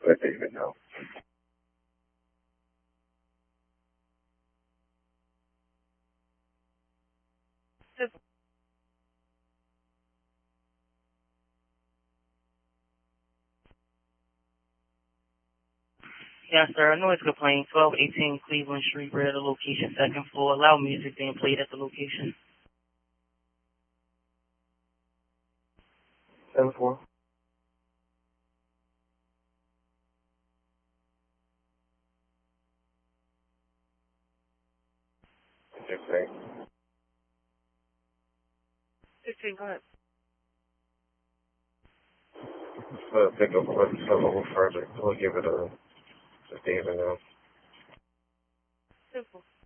let David know. Yes, sir. A noise complaint, 1218 Cleveland Street, rear the location, second floor. Loud music being played at the location. 7-4. Just say. 16, go ahead. Pick up a little further. We'll give it a David now. Simple.